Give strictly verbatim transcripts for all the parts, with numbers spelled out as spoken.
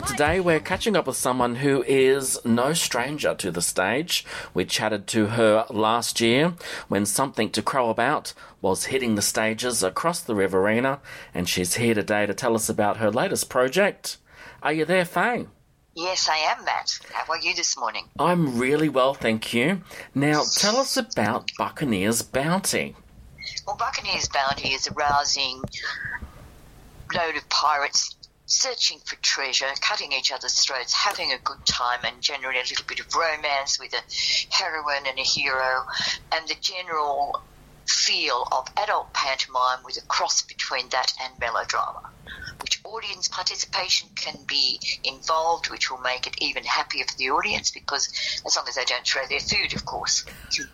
today we're catching up with someone who is no stranger to the stage. We chatted to her last year when Something to Crow About was hitting the stages across the Riverina, and she's here today to tell us about her latest project. Are you there, Faye? Yes, I am, Matt. How are you this morning? I'm really well, thank you. Now, tell us about Buccaneers Bounty. Well, Buccaneers Bounty is a rousing load of pirates searching for treasure, cutting each other's throats, having a good time, and generally a little bit of romance with a heroine and a hero, and the general feel of adult pantomime with a cross between that and melodrama, which audience participation can be involved, which will make it even happier for the audience, because as long as they don't throw their food, of course.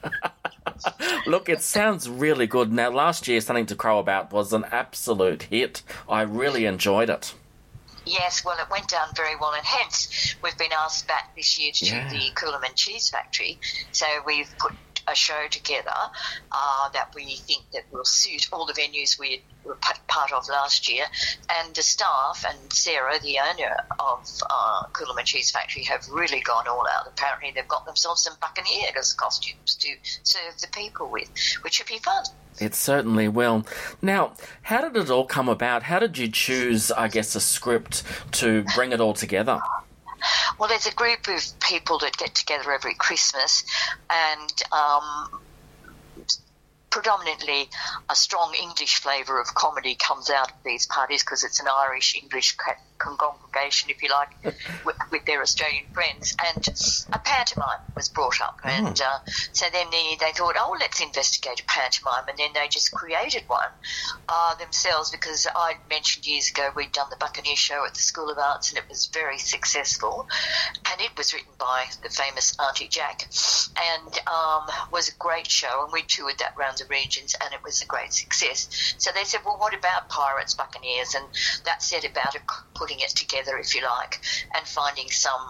Look, it sounds really good. Now, last year, Something to Crow About was an absolute hit. I really enjoyed it. Yes, well, it went down very well, and hence we've been asked back this year to Yeah. do the Coolerman Cheese Factory. So we've put a show together uh, that we think that will suit all the venues we were p- part of last year, and the staff and Sarah, the owner of uh, Coolerman Cheese Factory, have really gone all out. Apparently they've got themselves some Buccaneers costumes to serve the people with, which should be fun. It certainly will. Now, how did it all come about? How did you choose, I guess, a script to bring it all together? Well, there's a group of people that get together every Christmas, and um, predominantly a strong English flavour of comedy comes out of these parties, because it's an Irish-English congregation, if you like, with, with their Australian friends. And a pantomime was brought up, Mm. and uh, so then they, they thought, oh, let's investigate a pantomime, and then they just created one uh, themselves, because I mentioned years ago we'd done the Buccaneer show at the School of Arts, and it was very successful, and it was written by the famous Auntie Jack, and um, was a great show, and we toured that round the regions, and it was a great success. So they said, well, what about Pirates, Buccaneers? And that set about it, putting it together, if you like, and finding some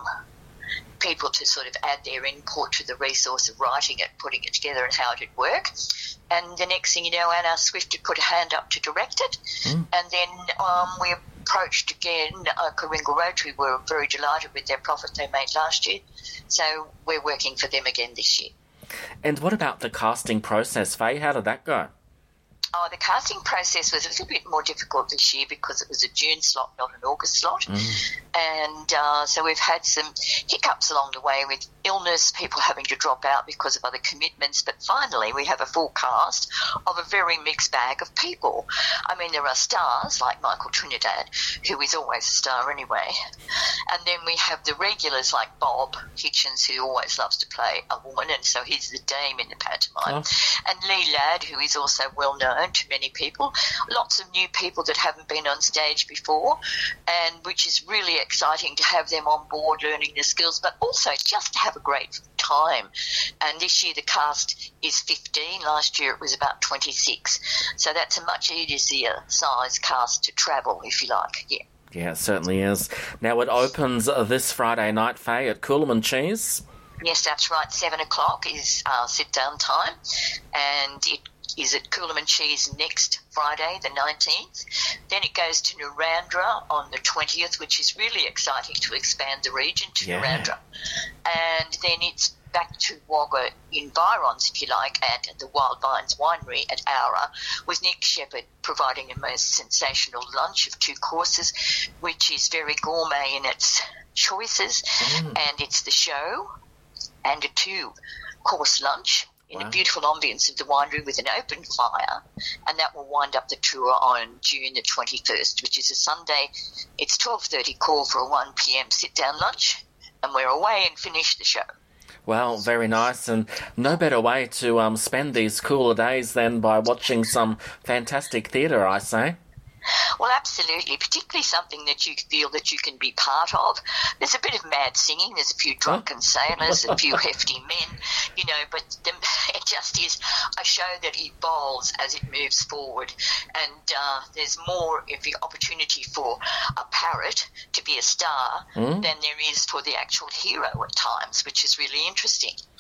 people to sort of add their input to the resource of writing it, putting it together, and how it would work. And the next thing you know, Anna Swift had put a hand up to direct it, mm. and then um, we approached again uh, Coringal Rotary. Were very delighted with their profit they made last year, so we're working for them again this year. And what about the casting process, Faye? How did that go? Oh, the casting process was a little bit more difficult this year because it was a June slot, not an August slot. Mm. And uh, so we've had some hiccups along the way with illness, people having to drop out because of other commitments. But finally, we have a full cast of a very mixed bag of people. I mean, there are stars like Michael Trinidad, who is always a star anyway. And then we have the regulars like Bob Hitchens, who always loves to play a woman, and so he's the dame in the pantomime. Oh. And Lee Ladd, who is also well known to many people. Lots of new people that haven't been on stage before, and which is really exciting to have them on board learning the skills, but also just to have a great time. And this year the cast is fifteen. Last year it was about twenty-six. So that's a much easier size cast to travel, if you like. Yeah. Yeah, it certainly is. Now it opens this Friday night, Faye, at Coolerman Cheese. Yes, that's right. Seven o'clock is uh, sit-down time, and it is at Coolerman Cheese next Friday, the nineteenth. Then it goes to Narrandera on the twentieth, which is really exciting to expand the region to yeah. Narrandera. And then it's back to Wagga environs, if you like, at the Wild Vines Winery at Aura, with Nick Shepherd providing a most sensational lunch of two courses, which is very gourmet in its choices. Mm. And it's the show and a two-course lunch in wow. a beautiful ambience of the winery with an open fire, and that will wind up the tour on June the twenty-first, which is a Sunday. It's twelve thirty call for a one p.m. sit-down lunch, and we're away and finish the show. Well, very nice, and no better way to um, spend these cooler days than by watching some fantastic theatre, I say. Well, absolutely, particularly something that you feel that you can be part of. There's a bit of mad singing, there's a few drunken sailors, a few hefty men, you know, but the, it just is a show that evolves as it moves forward. And uh, there's more of the opportunity for a parrot to be a star mm. than there is for the actual hero at times, which is really interesting.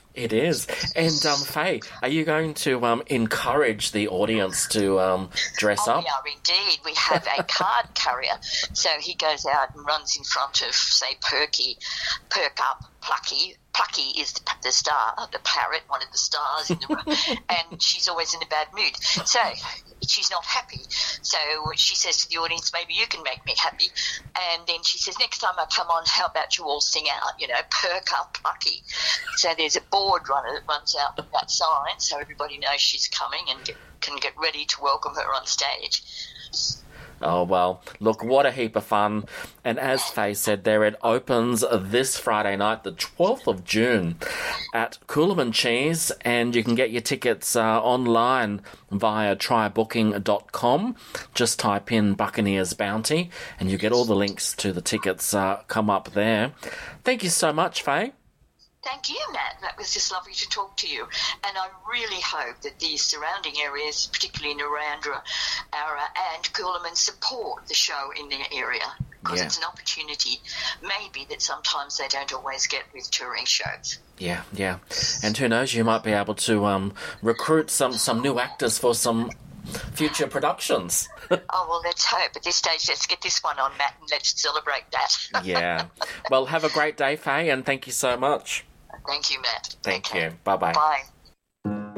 It is. And, um, Faye, are you going to um, encourage the audience to um, dress oh, up? We are indeed. We have a card carrier. So he goes out and runs in front of, say, Perky, Perk Up, Plucky. Plucky is the, the star, the parrot, one of the stars in the room, and she's always in a bad mood. So she's not happy. So she says to the audience, maybe you can make me happy. And then she says, next time I come on, how about you all sing out, you know, Perk Up, Plucky. So there's a board runner that runs out with that sign so everybody knows she's coming and get, can get ready to welcome her on stage. Oh, well, look, what a heap of fun. And as Faye said there, it opens this Friday night, the twelfth of June, at Coolum Cheese, and you can get your tickets uh, online via try booking dot com. Just type in Buccaneers Bounty, and you get all the links to the tickets uh, come up there. Thank you so much, Faye. Thank you, Matt. That was just lovely to talk to you. And I really hope that these surrounding areas, particularly Narrandera, Ara and Coolaman, support the show in their area, because yeah. it's an opportunity maybe that sometimes they don't always get with touring shows. Yeah, yeah. And who knows, you might be able to um, recruit some, some new actors for some future productions. Oh, well, let's hope. At this stage, let's get this one on, Matt, and let's celebrate that. Yeah. Well, have a great day, Faye, and thank you so much. Thank you, Matt. Thank okay. you. Bye-bye. Bye.